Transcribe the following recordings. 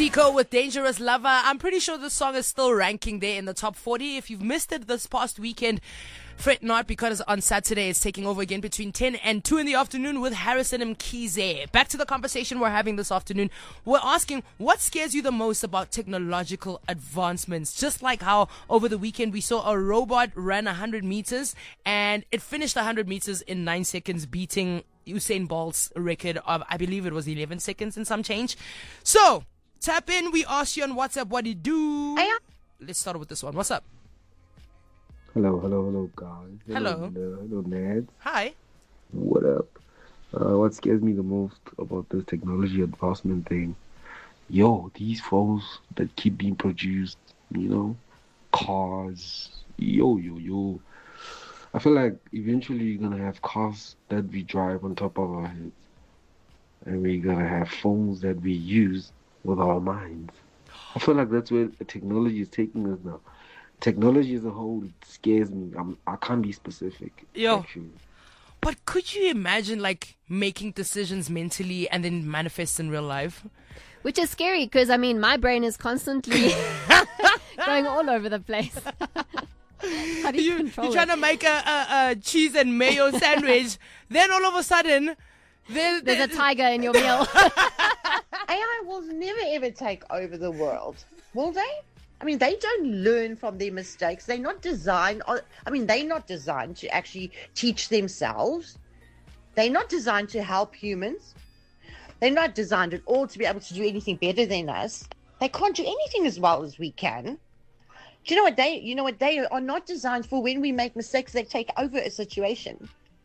Zico with Dangerous Lover. I'm pretty sure this song is still ranking there in the top 40. If you've missed it this past weekend, fret not, because on Saturday it's taking over again between 10 and 2 in the afternoon with Harrison Mkhize. Back to the conversation we're having this afternoon. We're asking, what scares you the most about technological advancements? Just like how over the weekend we saw a robot run 100 meters and it finished 100 meters in 9 seconds, beating Usain Bolt's record of, I believe it was 11 seconds and some change. So, tap in. We asked you on WhatsApp, what do you do? Let's start with this one. What's up? Hello, guys. Hello, Ned. Hi. What up? What scares me the most about this technology advancement thing? Yo, these phones that keep being produced, cars. Yo. I feel like eventually you're gonna have cars that we drive on top of our heads. And we're gonna have phones that we use with our minds. I feel like that's where technology is taking us now. Technology as a whole, it scares me. I can't be specific. Yo. Actually. But could you imagine like making decisions mentally and then manifest in real life? Which is scary because, my brain is constantly going all over the place. How do you control You're trying to make a cheese and mayo sandwich, then all of a sudden, there's a tiger in your meal. AI will never ever take over the world, will they? They don't learn from their mistakes. They're not designed. They're not designed to actually teach themselves. They're not designed to help humans. They're not designed at all to be able to do anything better than us. They can't do anything as well as we can. Do you know what they are not designed for? When we make mistakes, they take over a situation.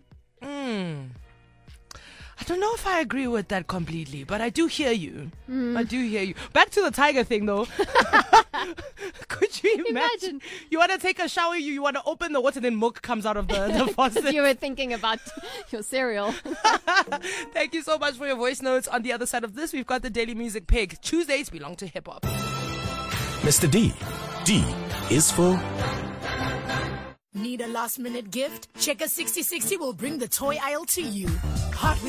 I don't know if I agree with that completely, but I do hear you. I do hear you. Back to the tiger thing, though. Could you imagine? You want to take a shower, you want to open the water, then milk comes out of the faucet. You were thinking about your cereal. Thank you so much for your voice notes. On the other side of this, we've got the Daily Music Pig. Tuesdays belong to hip-hop. Mr. D. D is for... Need a last-minute gift? Checker 6060 will bring the toy aisle to you. Hot